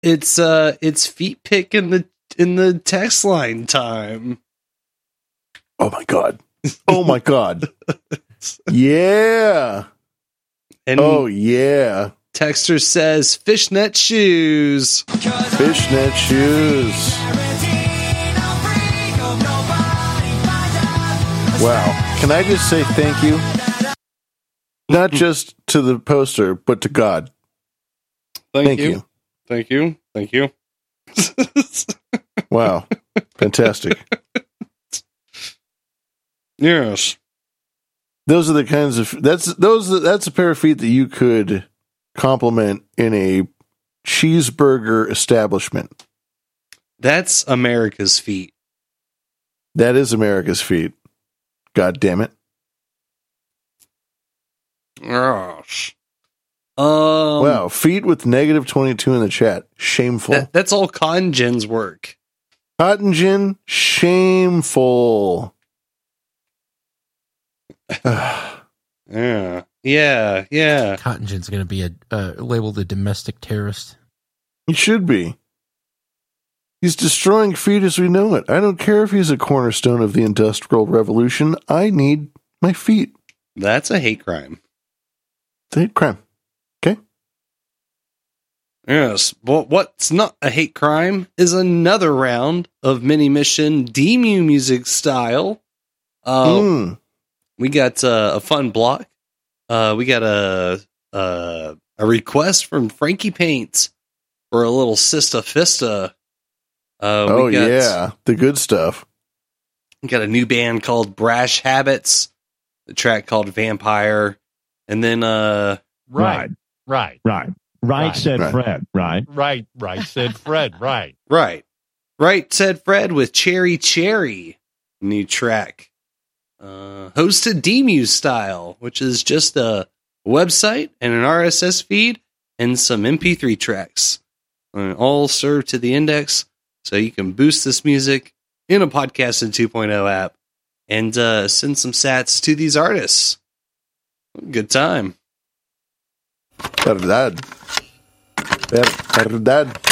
It's feet pick in the text line time. Oh my god. Oh my god. Yeah. And oh yeah. Texter says fishnet shoes. Fishnet shoes. Wow. Can I just say thank you? Not just to the poster, but to God. Thank you. Thank you. Thank you. Wow. Fantastic. Yes. Those are the kinds of that's a pair of feet that you could compliment in a cheeseburger establishment. That's America's feet. That is America's feet. God damn it. Gosh. Wow, feet with negative 22 in the chat. Shameful. That's all Cotton Gin's work. Cotton Gin, shameful. Yeah. Cotton Gin's going to be labeled a domestic terrorist. He should be. He's destroying feet as we know it. I don't care if he's a cornerstone of the Industrial Revolution. I need my feet. That's a hate crime. It's a hate crime. Okay? Yes, but what's not a hate crime is another round of Mini Mission Demu music style. We got a fun block. We got a request from Frankie Paints for a little Sista Fista. Yeah, the good stuff. We got a new band called Brash Habits, the track called Vampire, and then Right, said Fred. Right, said Fred. Right said Fred with Cherry, new track. Hosted Demu style, which is just a website and an RSS feed and some MP3 tracks. And all served to the index, so you can boost this music in a Podcasting 2.0 app and send some sats to these artists. Good time. Verdad.